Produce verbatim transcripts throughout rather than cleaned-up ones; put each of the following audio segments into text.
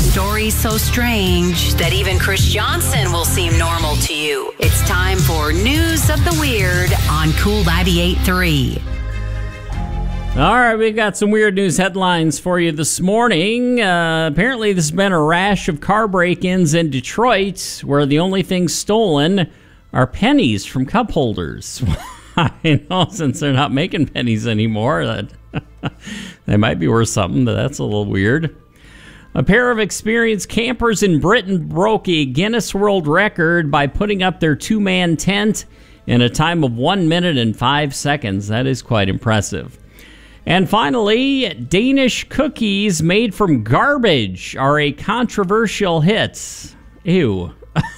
Stories so strange that even Chris Johnson will seem normal to you. It's time for News of the Weird on Cool ninety-eight point three. All right, we've got some weird news headlines for you this morning. Uh, apparently, there's been a rash of car break-ins in Detroit where the only things stolen are pennies from cup holders. I know, since they're not making pennies anymore, that they might be worth something, but that's a little weird. A pair of experienced campers in Britain broke a Guinness World Record by putting up their two-man tent in a time of one minute and five seconds. That is quite impressive. And finally, Danish cookies made from garbage are a controversial hit. Ew.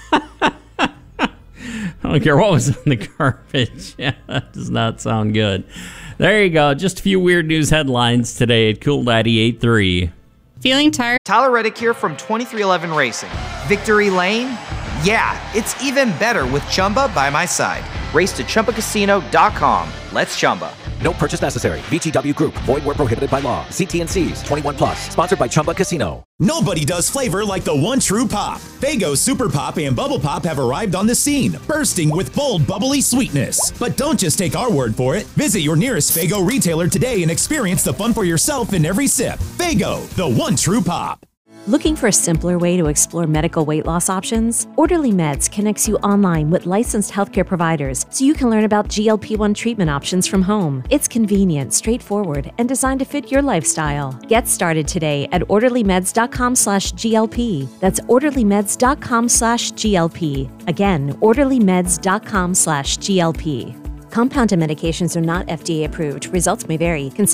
I don't care what was in the garbage. Yeah, that does not sound good. There you go. Just a few weird news headlines today at Cool ninety-eight point three. Feeling tired? Tyler Reddick here from twenty-three eleven Racing. Victory Lane? Yeah, it's even better with Chumba by my side. Race to Chumba Casino dot com. Let's Chumba. No purchase necessary. V G W Group. Void where prohibited by law. See T and C's. twenty-one plus. Sponsored by Chumba Casino. Nobody does flavor like the one true pop. Faygo Super Pop and Bubble Pop have arrived on the scene, bursting with bold, bubbly sweetness. But don't just take our word for it. Visit your nearest Faygo retailer today and experience the fun for yourself in every sip. Faygo, the one true pop. Looking for a simpler way to explore medical weight loss options? Orderly Meds connects you online with licensed healthcare providers so you can learn about G L P one treatment options from home. It's convenient, straightforward, and designed to fit your lifestyle. Get started today at orderlymeds.com slash GLP. That's orderlymeds.com slash GLP. Again, orderlymeds.com slash GLP. Compounded medications are not F D A approved. Results may vary. Consult